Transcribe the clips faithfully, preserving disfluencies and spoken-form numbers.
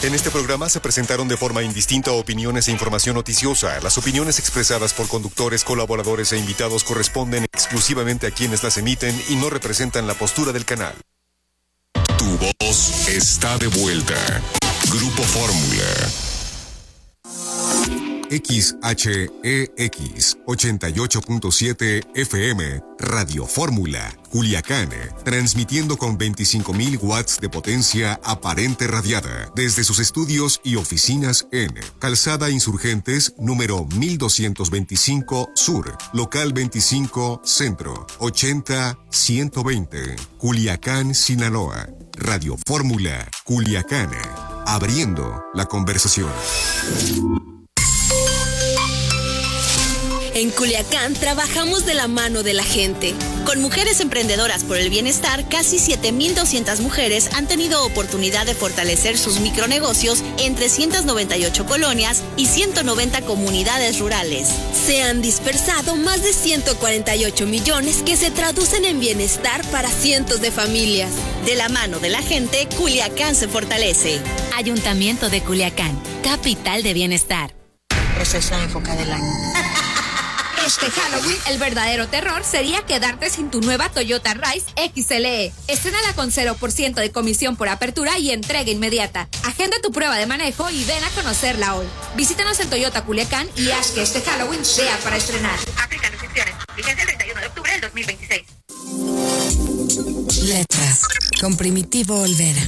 En este programa se presentaron de forma indistinta opiniones e información noticiosa. Las opiniones expresadas por conductores, colaboradores e invitados corresponden exclusivamente a quienes las emiten y no representan la postura del canal. Tu voz está de vuelta. Grupo Fórmula. X H E X ochenta y ocho punto siete F M, Radio Fórmula, Culiacán, transmitiendo con veinticinco mil watts de potencia aparente radiada desde sus estudios y oficinas en Calzada Insurgentes, número mil doscientos veinticinco Sur, local veinticinco Centro, ochenta ciento veinte, Culiacán, Sinaloa. Radio Fórmula, Culiacán, abriendo la conversación. En Culiacán trabajamos de la mano de la gente. Con Mujeres Emprendedoras por el Bienestar, casi siete mil doscientas mujeres han tenido oportunidad de fortalecer sus micronegocios en trescientas noventa y ocho colonias y ciento noventa comunidades rurales. Se han dispersado más de ciento cuarenta y ocho millones que se traducen en bienestar para cientos de familias. De la mano de la gente, Culiacán se fortalece. Ayuntamiento de Culiacán, capital de bienestar. Esa es la época del año. Este Halloween, el verdadero terror sería quedarte sin tu nueva Toyota Rise X L E. Estrénala con cero por ciento de comisión por apertura y entrega inmediata. Agenda tu prueba de manejo y ven a conocerla hoy. Visítanos en Toyota Culiacán y haz que este Halloween sea para estrenar. Aplican restricciones. Vigencia el treinta y uno de octubre del dos mil veintiséis. Letras, con Primitivo Olvera.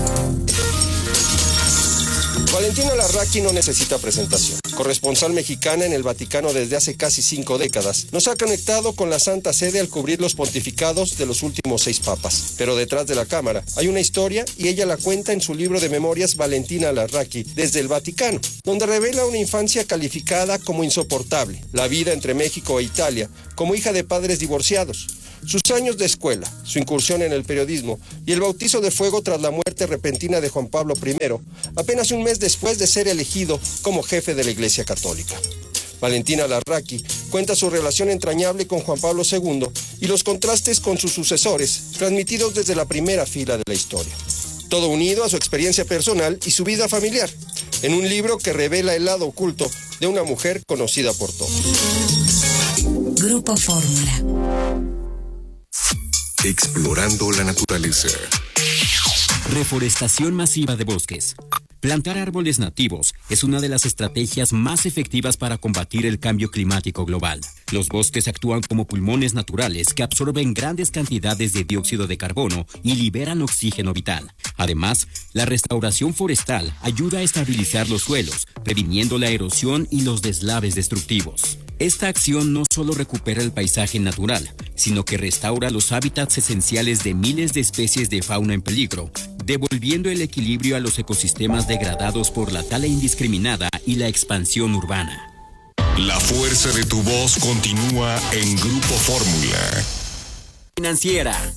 Valentina Larraqui no necesita presentación. Corresponsal mexicana en el Vaticano desde hace casi cinco décadas, nos ha conectado con la Santa Sede al cubrir los pontificados de los últimos seis papas. Pero detrás de la cámara hay una historia y ella la cuenta en su libro de memorias Valentina Larraqui desde el Vaticano, donde revela una infancia calificada como insoportable, la vida entre México e Italia, como hija de padres divorciados, sus años de escuela, su incursión en el periodismo y el bautizo de fuego tras la muerte repentina de Juan Pablo primero, apenas un mes después de ser elegido como jefe de la Iglesia Católica. Valentina Larraqui cuenta su relación entrañable con Juan Pablo segundo y los contrastes con sus sucesores, transmitidos desde la primera fila de la historia. Todo unido a su experiencia personal y su vida familiar, en un libro que revela el lado oculto de una mujer conocida por todos. Grupo Fórmula. Explorando la naturaleza. Reforestación masiva de bosques. Plantar árboles nativos es una de las estrategias más efectivas para combatir el cambio climático global. Los bosques actúan como pulmones naturales que absorben grandes cantidades de dióxido de carbono y liberan oxígeno vital. Además, la restauración forestal ayuda a estabilizar los suelos, previniendo la erosión y los deslaves destructivos. Esta acción no solo recupera el paisaje natural, sino que restaura los hábitats esenciales de miles de especies de fauna en peligro, devolviendo el equilibrio a los ecosistemas degradados por la tala indiscriminada y la expansión urbana. La fuerza de tu voz continúa en Grupo Fórmula. Financiera.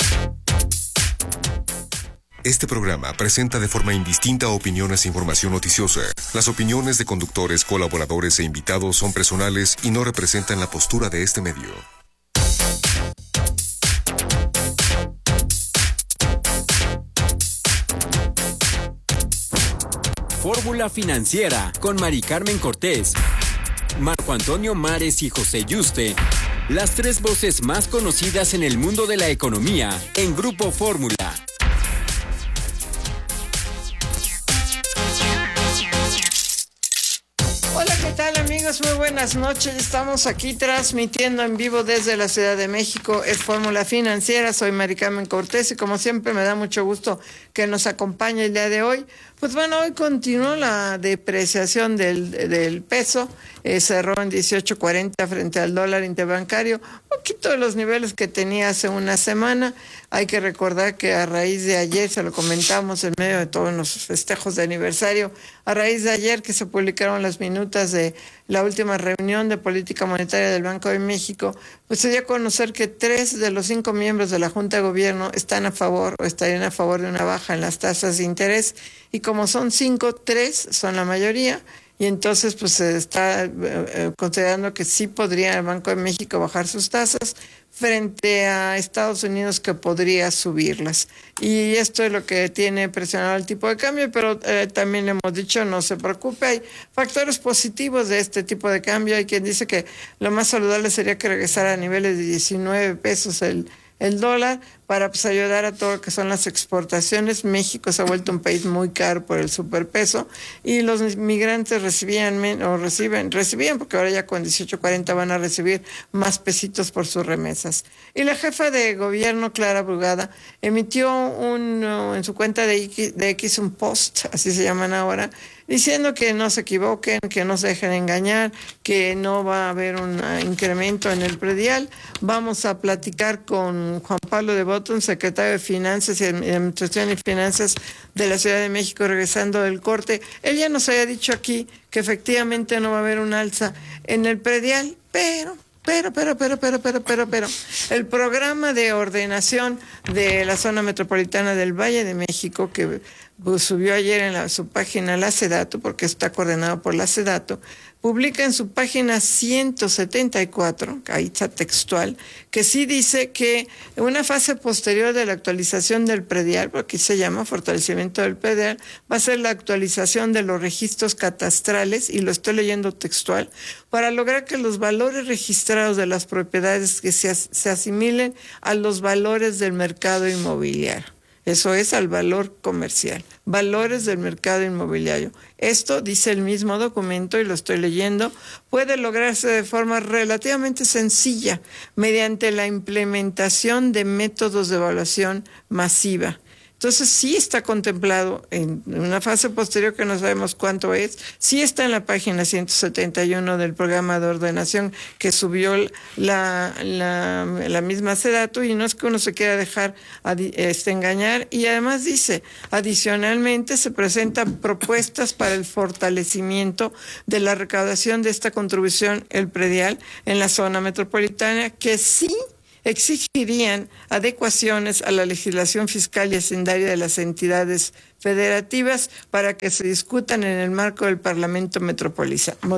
Este programa presenta de forma indistinta opiniones e información noticiosa. Las opiniones de conductores, colaboradores e invitados son personales y no representan la postura de este medio. Fórmula Financiera con Mari Carmen Cortés, Marco Antonio Mares y José Yuste. Las tres voces más conocidas en el mundo de la economía en Grupo Fórmula. Hola, ¿qué tal amigos? Muy buenas noches. Estamos aquí transmitiendo en vivo desde la Ciudad de México. Es Fórmula Financiera. Soy Mari Carmen Cortés y como siempre me da mucho gusto que nos acompañe el día de hoy. Pues bueno, hoy continuó la depreciación del, del peso. Eh, cerró en dieciocho cuarenta frente al dólar interbancario, un poquito de los niveles que tenía hace una semana. Hay que recordar que a raíz de ayer, se lo comentamos en medio de todos los festejos de aniversario, a raíz de ayer que se publicaron las minutas de la última reunión de política monetaria del Banco de México, pues se dio a conocer que tres de los cinco miembros de la Junta de Gobierno están a favor o estarían a favor de una baja en las tasas de interés, y como son cinco, tres son la mayoría, y entonces pues se está eh, considerando que sí podría el Banco de México bajar sus tasas frente a Estados Unidos, que podría subirlas. Y esto es lo que tiene presionado el tipo de cambio, pero eh, también le hemos dicho, no se preocupe, hay factores positivos de este tipo de cambio. Hay quien dice que lo más saludable sería que regresara a niveles de diecinueve pesos el el dólar, para pues ayudar a todo lo que son las exportaciones. México se ha vuelto un país muy caro por el superpeso, y los migrantes recibían o reciben, recibían, porque ahora ya con dieciocho cuarenta van a recibir más pesitos por sus remesas. Y la jefa de gobierno, Clara Brugada, emitió un, uh, en su cuenta de X, de X un post, así se llaman ahora, diciendo que no se equivoquen, que no se dejen engañar, que no va a haber un incremento en el predial. Vamos a platicar con Juan Pablo de Botton, secretario de Finanzas y Administración y Finanzas de la Ciudad de México, regresando del corte. Él ya nos había dicho aquí que efectivamente no va a haber un alza en el predial, pero... Pero, pero, pero, pero, pero, pero, pero, el programa de ordenación de la zona metropolitana del Valle de México, que pues, subió ayer en la, su página la SEDATU, porque está coordinado por la SEDATU, publica en su página ciento setenta y cuatro, ahí está textual, que sí dice que en una fase posterior de la actualización del predial, porque aquí se llama fortalecimiento del predial, va a ser la actualización de los registros catastrales, y lo estoy leyendo textual, para lograr que los valores registrados de las propiedades que se, se asimilen a los valores del mercado inmobiliario. Eso es, al valor comercial, valores del mercado inmobiliario. Esto, dice el mismo documento, y lo estoy leyendo, puede lograrse de forma relativamente sencilla mediante la implementación de métodos de evaluación masiva. Entonces sí está contemplado en una fase posterior, que no sabemos cuánto es, sí está en la página ciento setenta y uno del programa de ordenación que subió la, la, la misma SEDATU, y no es que uno se quiera dejar este, engañar, y además dice, adicionalmente se presentan propuestas para el fortalecimiento de la recaudación de esta contribución, el predial, en la zona metropolitana, que sí exigirían adecuaciones a la legislación fiscal y hacendaria de las entidades federativas para que se discutan en el marco del Parlamento metropolitano.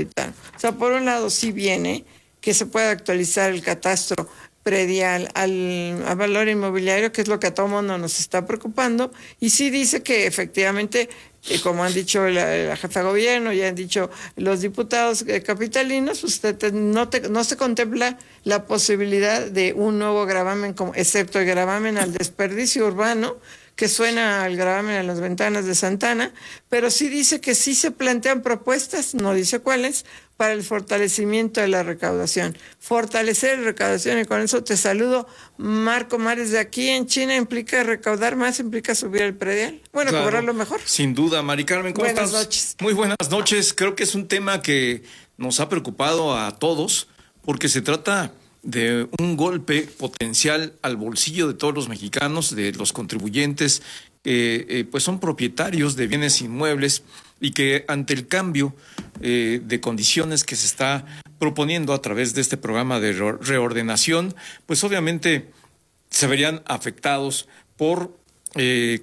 O sea, por un lado sí viene que se pueda actualizar el catastro predial al, al valor inmobiliario, que es lo que a todo mundo nos está preocupando, y sí dice que efectivamente, eh, como han dicho la, la jefa de gobierno, ya han dicho los diputados eh, capitalinos, usted te, no, te, no se contempla la posibilidad de un nuevo gravamen, como, excepto el gravamen al desperdicio urbano, que suena al gravamen a las ventanas de Santana, pero sí dice que sí se plantean propuestas, no dice cuáles, para el fortalecimiento de la recaudación. Fortalecer la recaudación, y con eso te saludo, Marco Mares, de aquí en China. ¿Implica recaudar más? ¿Implica subir el predial? Bueno, claro, cobrarlo mejor. Sin duda, Mari Carmen, ¿cómo buenas estás? Buenas noches. Muy buenas noches. Creo que es un tema que nos ha preocupado a todos, porque se trata de un golpe potencial al bolsillo de todos los mexicanos, de los contribuyentes, que eh, pues son propietarios de bienes inmuebles, y que ante el cambio eh, de condiciones que se está proponiendo a través de este programa de reordenación, pues obviamente se verían afectados por eh,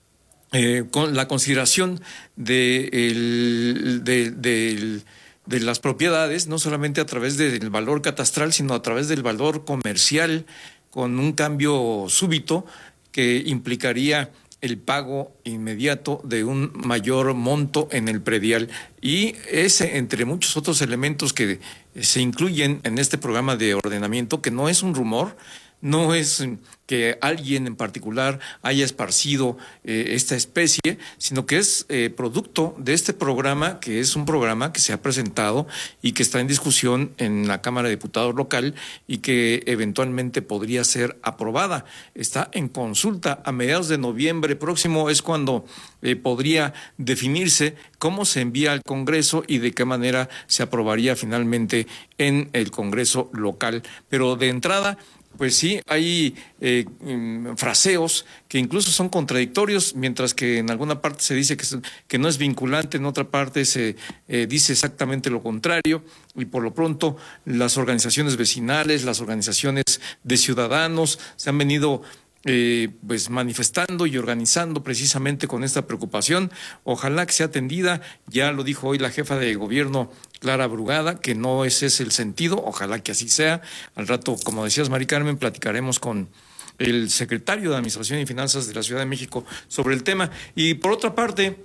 eh, con la consideración de, el, de, de, de las propiedades, no solamente a través del valor catastral, sino a través del valor comercial, con un cambio súbito que implicaría el pago inmediato de un mayor monto en el predial. Y ese, entre muchos otros elementos que se incluyen en este programa de ordenamiento, que no es un rumor, no es que alguien en particular haya esparcido eh, esta especie, sino que es eh, producto de este programa, que es un programa que se ha presentado y que está en discusión en la Cámara de Diputados local, y que eventualmente podría ser aprobada. Está en consulta. A mediados de noviembre próximo es cuando eh, podría definirse cómo se envía al Congreso y de qué manera se aprobaría finalmente en el Congreso local. Pero de entrada, pues sí, hay eh, fraseos que incluso son contradictorios, mientras que en alguna parte se dice que, que no es vinculante, en otra parte se eh, dice exactamente lo contrario, y por lo pronto las organizaciones vecinales, las organizaciones de ciudadanos se han venido eh, pues manifestando y organizando precisamente con esta preocupación. Ojalá que sea atendida. Ya lo dijo hoy la jefa de gobierno, Clara Brugada, que no ese es el sentido. Ojalá que así sea. Al rato, como decías, Mari Carmen, platicaremos con el secretario de Administración y Finanzas de la Ciudad de México sobre el tema. Y por otra parte,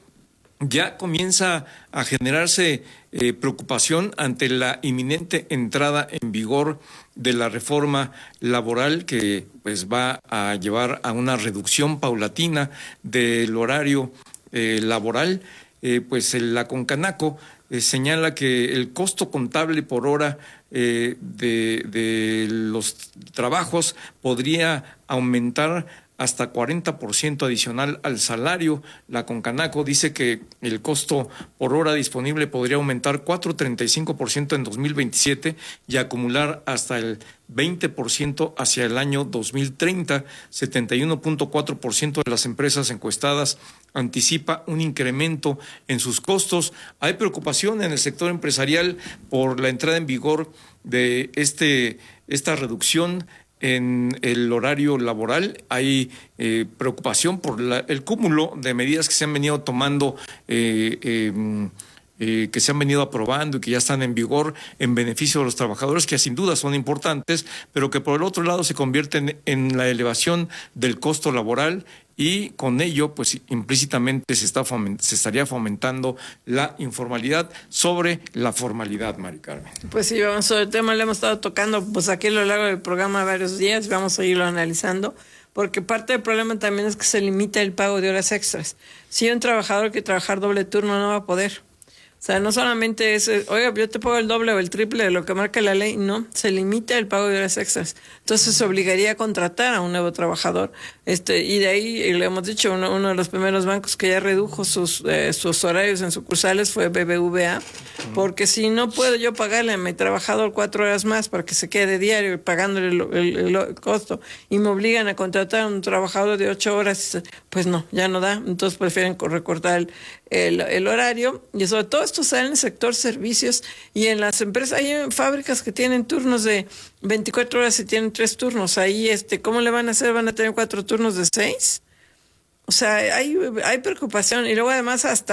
ya comienza a generarse eh, preocupación ante la inminente entrada en vigor de la reforma laboral que pues va a llevar a una reducción paulatina del horario eh, laboral. Eh, pues el, la Concanaco eh, señala que el costo contable por hora eh, de, de los trabajos podría aumentar hasta cuarenta por ciento adicional al salario. La Concanaco dice que el costo por hora disponible podría aumentar cuatro punto treinta y cinco por ciento en dos mil veintisiete y acumular hasta el veinte por ciento hacia el año dos mil treinta. setenta y uno punto cuatro por ciento de las empresas encuestadas anticipa un incremento en sus costos. Hay preocupación en el sector empresarial por la entrada en vigor de este esta reducción en el horario laboral. Hay eh, preocupación por la, el cúmulo de medidas que se han venido tomando, eh, eh, eh, que se han venido aprobando y que ya están en vigor en beneficio de los trabajadores, que sin duda son importantes, pero que por el otro lado se convierten en la elevación del costo laboral, y con ello, pues implícitamente se está foment- se estaría fomentando la informalidad sobre la formalidad, Mari Carmen. Pues sí, vamos sobre el tema, lo hemos estado tocando pues aquí a lo largo del programa varios días, vamos a irlo analizando, porque parte del problema también es que se limita el pago de horas extras. Si un trabajador que trabajar doble turno no va a poder. O sea, no solamente es, oiga, yo te pago el doble o el triple de lo que marca la ley, no, se limita el pago de horas extras. Entonces se obligaría a contratar a un nuevo trabajador. Este, y de ahí, y le hemos dicho, uno, uno de los primeros bancos que ya redujo sus, eh, sus horarios en sucursales fue B B V A, porque si no puedo yo pagarle a mi trabajador cuatro horas más para que se quede diario pagándole el, el, el costo, y me obligan a contratar a un trabajador de ocho horas, pues no, ya no da. Entonces prefieren recortar el, el, el horario, y sobre todo esto se da en el sector servicios y en las empresas. Hay fábricas que tienen turnos de veinticuatro horas y tienen tres turnos. Ahí, este, ¿cómo le van a hacer? ¿Van a tener cuatro turnos de seis? O sea, hay, hay preocupación, y luego además hasta